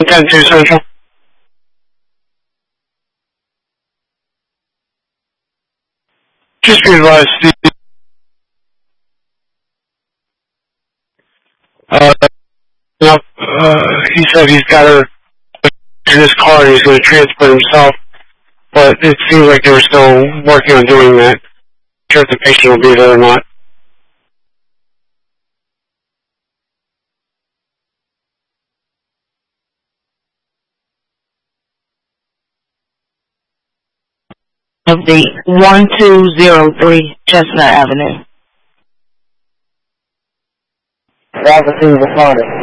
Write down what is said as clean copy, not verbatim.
10-2 Central. Just be advised, Steve. He said he's got her in his car and he's going to transport himself, but it seems like they were still working on doing that. Not sure if the patient will be there or not. Of the 1203 Chestnut Avenue. Officer responding.